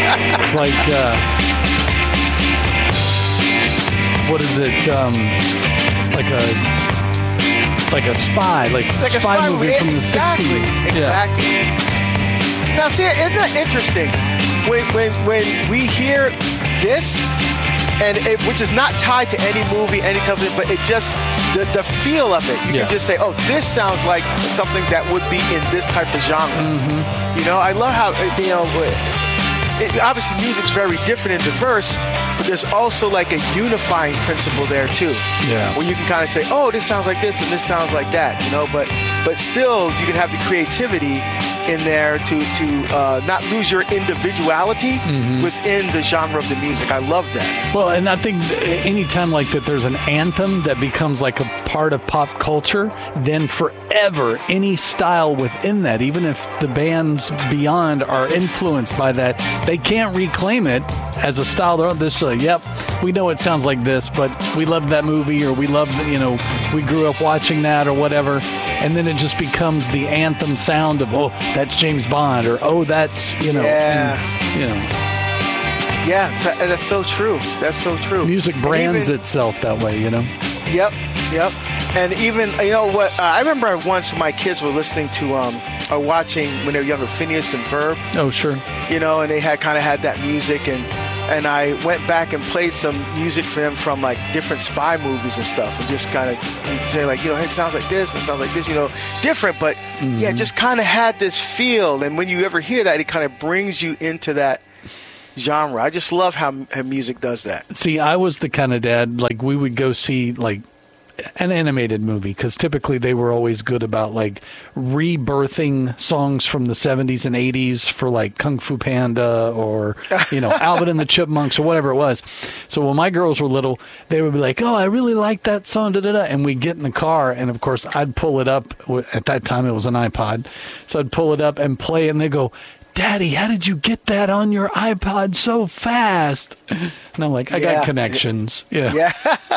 It's like, what is it? Like a spy, like a spy movie from the 60s. Exactly. Yeah. Now, see, isn't that interesting? When we hear this, and which is not tied to any movie, any television, but it just the feel of it. You can just say, "Oh, this sounds like something that would be in this type of genre." Mm-hmm. You know, I love how obviously music's very different and diverse, but there's also like a unifying principle there too. Yeah. Where you can kind of say, "Oh, this sounds like this and this sounds like that," you know, but still you can have the creativity in there to not lose your individuality within the genre of the music. I love that. Well, and I think anytime like that there's an anthem that becomes like a part of pop culture, then forever any style within that, even if the bands beyond are influenced by that, they can't reclaim it as a style. Yep, we know it sounds like this, but we loved that movie, or we loved, we grew up watching that or whatever. And then it just becomes the anthem sound of, oh, that's James Bond, or oh, that's, Yeah, that's so true. That's so true. Music brands itself that way, Yep. And even, what, I remember once my kids were listening to, or watching when they were younger, Phineas and Ferb. Oh, sure. And they had that music, and I went back and played some music for them from like different spy movies and stuff, and just kind of say like, it sounds like this, it sounds like this, different, but just kind of had this feel. And when you ever hear that, it kind of brings you into that genre. I just love how music does that. See, I was the kind of dad, like we would go see like an animated movie, because typically they were always good about like rebirthing songs from the 70s and 80s for like Kung Fu Panda or Alvin and the Chipmunks or whatever it was. So when my girls were little, they would be like, oh, I really like that song, and we'd get in the car, and of course I'd pull it up. At that time it was an iPod, so I'd pull it up and play, and they go, Daddy, how did you get that on your iPod so fast? And I'm like, I got connections. Yeah.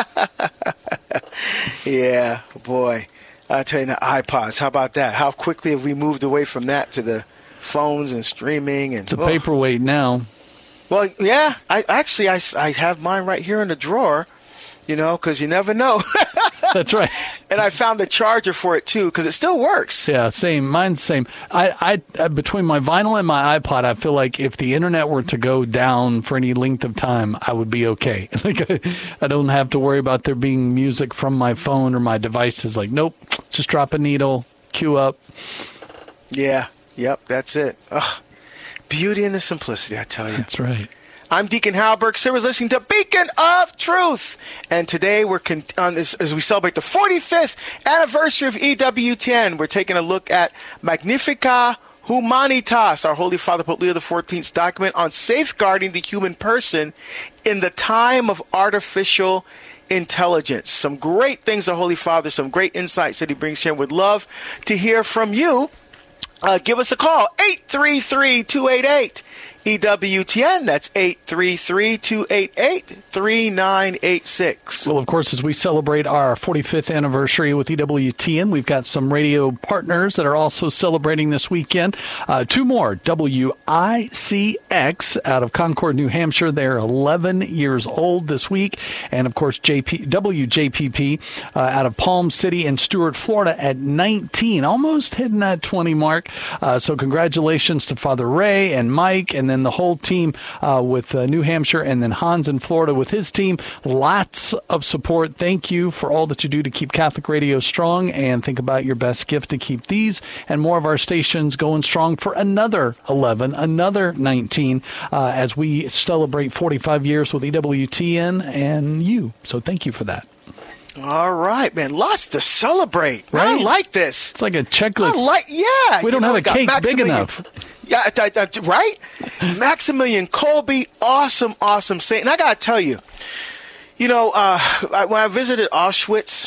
Yeah, boy. I tell you, the iPods, how about that? How quickly have we moved away from that to the phones and streaming? And it's a paperweight now. Well, yeah. I have mine right here in the drawer, because you never know. That's right. And I found the charger for it too, because it still works. Yeah, same. Mine's same. I between my vinyl and my iPod, I feel like if the internet were to go down for any length of time, I would be okay. Like I don't have to worry about there being music from my phone or my devices. Like, nope, just drop a needle, cue up. Yeah. Yep. That's it. Ugh. Beauty and the simplicity, I tell you. That's right. I'm Deacon Hal Burke. Sarah's listening to Beacon of Truth. And today we're on this as we celebrate the 45th anniversary of EWTN. We're taking a look at Magnifica Humanitas, our Holy Father Pope Leo XIV's document on safeguarding the human person in the time of artificial intelligence. Some great things, the Holy Father, some great insights that he brings here. Would love to hear from you. Give us a call, 833-288. EWTN, that's 833-288-3986. Well, of course, as we celebrate our 45th anniversary with EWTN, we've got some radio partners that are also celebrating this weekend. Two more, WICX out of Concord, New Hampshire. They're 11 years old this week. And, of course, WJPP out of Palm City and Stuart, Florida at 19, almost hitting that 20 mark. So congratulations to Father Ray and Mike, and then the whole team with New Hampshire, and then Hans in Florida with his team. Lots of support. Thank you for all that you do to keep Catholic radio strong, and think about your best gift to keep these and more of our stations going strong for another 11, another 19, as we celebrate 45 years with EWTN and you. So thank you for that. All right, man. Lots to celebrate. Right? I like this. It's like a checklist. Yeah. We don't have a cake big enough. Yeah, right? Maximilian Kolbe, awesome saint. And I got to tell you, when I visited Auschwitz,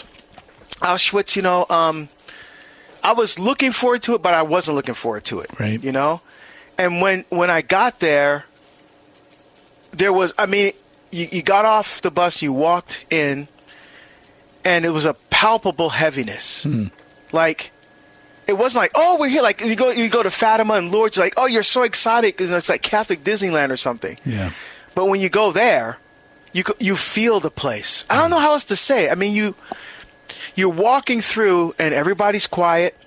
I was looking forward to it, but I wasn't looking forward to it. Right. And when I got there was, you got off the bus, you walked in, and it was a palpable heaviness. Like, It wasn't like, oh, we're here. Like you go to Fatima and Lourdes, like, oh, you're so excited because it's like Catholic Disneyland or something. Yeah. But when you go there, you feel the place. I don't know how else to say it. I mean, you're walking through and everybody's quiet.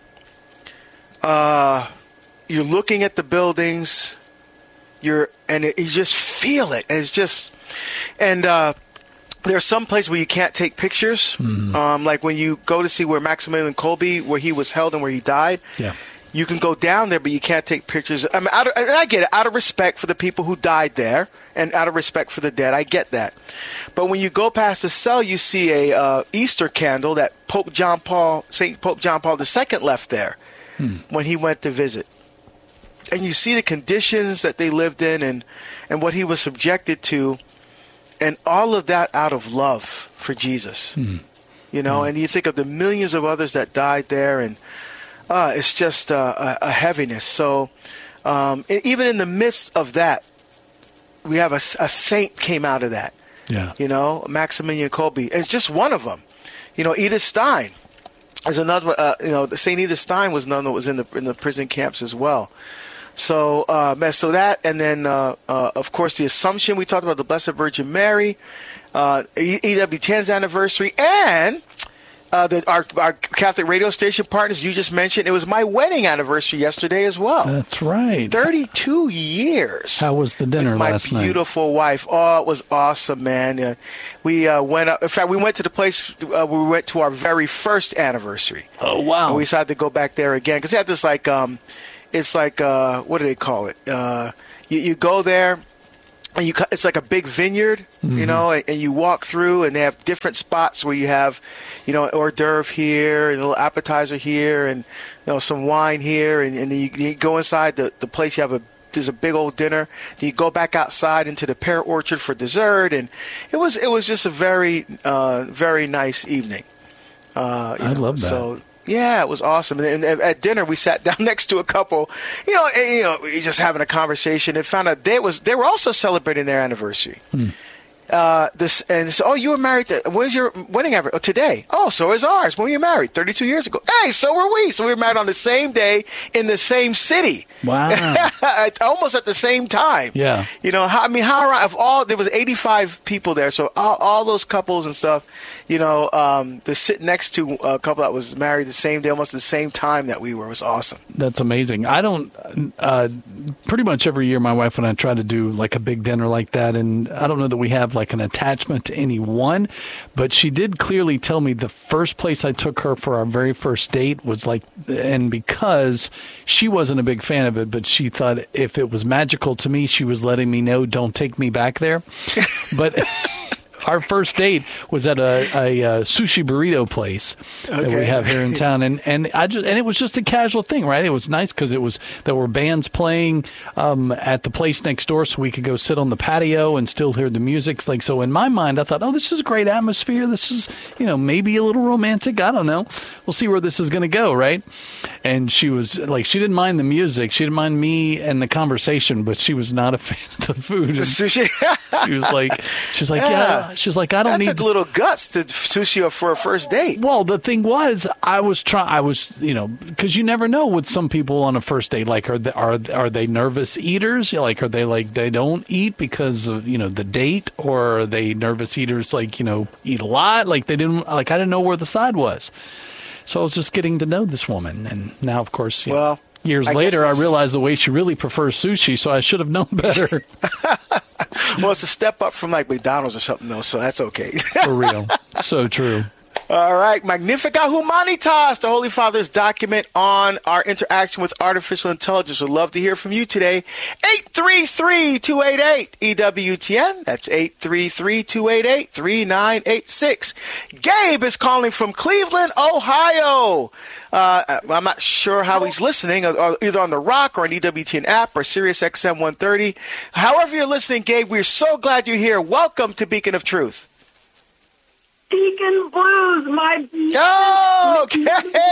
You're looking at the buildings. You just feel it. And it's just, and there's some place where you can't take pictures. Mm-hmm. Like when you go to see where Maximilian Kolbe, where he was held and where he died. Yeah. You can go down there, but you can't take pictures. I mean, I get it. Out of respect for the people who died there, and out of respect for the dead, I get that. But when you go past the cell, you see a Easter candle that St. Pope John Paul II left there when he went to visit. And you see the conditions that they lived in and what he was subjected to, and all of that out of love for Jesus. You know, and you think of the millions of others that died there, and it's just a heaviness. So even in the midst of that, we have a saint came out of that. Yeah. You know, Maximilian Kolbe. It's just one of them. You know, Edith Stein is another. Saint Edith Stein was another that was in the prison camps as well. So so that, and then of course the Assumption. We talked about the Blessed Virgin Mary, EWTN's anniversary, and our Catholic radio station partners you just mentioned. It was my wedding anniversary yesterday as well. That's right. 32 years. How was the dinner last night? My beautiful wife. Oh, it was awesome, man. We went up. In fact, we went to the place where we went to our very first anniversary. Oh, wow. And we decided to go back there again because they had this like, it's like, what do they call it? You go there. And it's like a big vineyard, you know, and you walk through, and they have different spots where you have, you know, hors d'oeuvre here, and a little appetizer here, and you know, some wine here, and then you go inside the place. There's a big old dinner. Then you go back outside into the pear orchard for dessert, and it was just a very very nice evening. I love that. So. Yeah, it was awesome. And at dinner, we sat down next to a couple, we just having a conversation, and found out they were also celebrating their anniversary. So, you were married. When's your wedding anniversary? Oh, today. Oh, so is ours. When were you married? 32 years ago. Hey, so were we. So we were married on the same day in the same city. Wow. Almost at the same time. Yeah. You know, there was 85 people there. So all those couples and stuff, to sit next to a couple that was married the same day, almost the same time that we were, was awesome. That's amazing. I don't, pretty much every year my wife and I try to do like a big dinner like that. And I don't know that we have like an attachment to any one, but she did clearly tell me the first place I took her for our very first date was like, and because she wasn't a big fan of it, but she thought if it was magical to me, she was letting me know, don't take me back there. But our first date was at a sushi burrito place that we have here in town, and it was just a casual thing, right? It was nice because there were bands playing at the place next door, so we could go sit on the patio and still hear the music. Like, so in my mind, I thought, oh, this is a great atmosphere. This is maybe a little romantic. I don't know. We'll see where this is going to go, right? And she was like, she didn't mind the music, she didn't mind me and the conversation, but she was not a fan of the food. And sushi. she's like, yeah. She's like, I don't need. That's a little guts to sushi for a first date. Well, the thing was, because you never know with some people on a first date. Like, are they nervous eaters? Like, are they like they don't eat because of the date, or are they nervous eaters? Like, eat a lot. Like I didn't know where the side was. So I was just getting to know this woman, and now, of course, years later, I realized the way she really prefers sushi. So I should have known better. Well, it's a step up from like McDonald's or something, though, so that's okay. For real. So true. All right. Magnificat Humanitas, the Holy Father's document on our interaction with artificial intelligence. We'd love to hear from you today. 833-288-EWTN. That's 833-288-3986. Gabe is calling from Cleveland, Ohio. I'm not sure how he's listening, either on the Rock or an EWTN app or Sirius XM 130. However you're listening, Gabe, we're so glad you're here. Welcome to Beacon of Truth. Deacon Blues, my okay.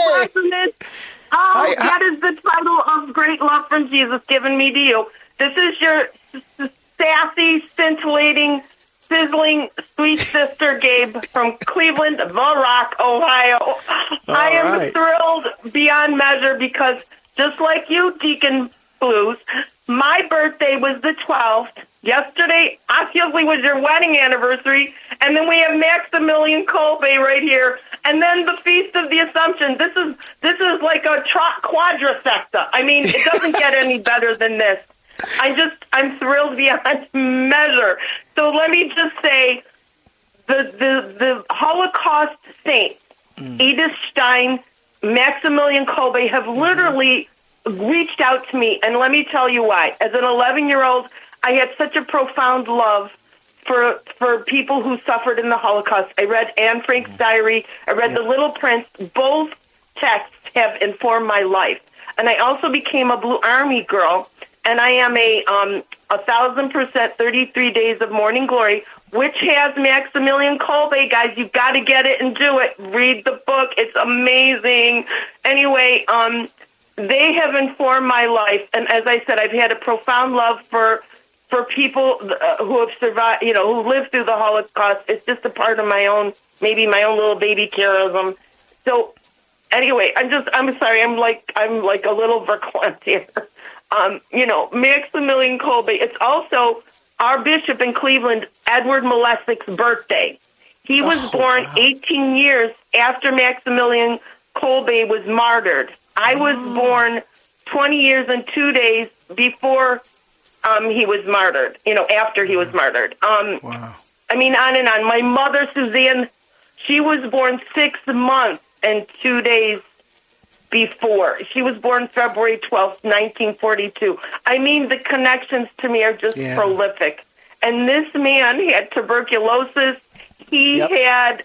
That is the title of great love from Jesus given me to you. This is your sassy, scintillating sizzling sweet sister Gabe from Cleveland, The Rock, Ohio. I am right. thrilled beyond measure because just like you, Deacon Blues, my birthday was the 12th. Yesterday, obviously, was your wedding anniversary. And then we have Maximilian Kolbe right here. And then the Feast of the Assumption. This is like a quadrifecta. I mean, it doesn't get any better than this. I'm thrilled beyond measure. So let me just say, the Holocaust saints, Edith Stein, Maximilian Kolbe, have literally reached out to me, and let me tell you why. As an 11-year-old, I had such a profound love for people who suffered in the Holocaust. I read Anne Frank's diary. I read The Little Prince. Both texts have informed my life. And I also became a Blue Army girl, and I am a 1,000% 33 Days of Morning Glory, which has Maximilian Kolbe. Guys, you've got to get it and do it. Read the book. It's amazing. Anyway, they have informed my life. And as I said, I've had a profound love for people who have survived, who lived through the Holocaust. It's just a part of my own little baby charism. So anyway, I'm sorry. I'm like a little verklempt here. Maximilian Kolbe. It's also our bishop in Cleveland, Edward Malesik's birthday. He was born 18 years after Maximilian Kolbe was martyred. I was born 20 years and 2 days before he was martyred, after he was martyred. Wow. I mean, on and on. My mother, Suzanne, she was born 6 months and 2 days before. She was born February 12th, 1942. I mean, the connections to me are just prolific. And this man had tuberculosis. He had